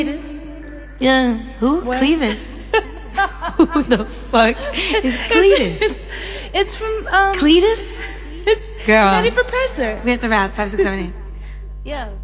Yeah, who? What? Clevis. Who the fuck is Cletus? It's from Cletus? It's Girl. Nutty Professor. We have to wrap. 5, 6, 7, 8. Yeah.